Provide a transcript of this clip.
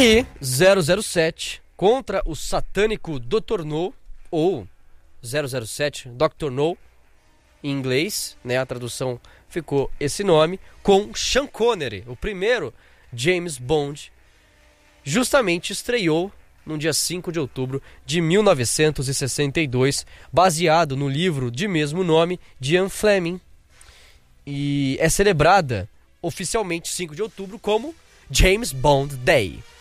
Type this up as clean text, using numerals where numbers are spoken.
E 007 contra o satânico Dr. No, ou 007 Dr. No, em inglês, né, a tradução ficou esse nome, com Sean Connery, o primeiro James Bond, justamente estreou no dia 5 de outubro de 1962, baseado no livro de mesmo nome de Ian Fleming, e é celebrada oficialmente 5 de outubro como James Bond Day.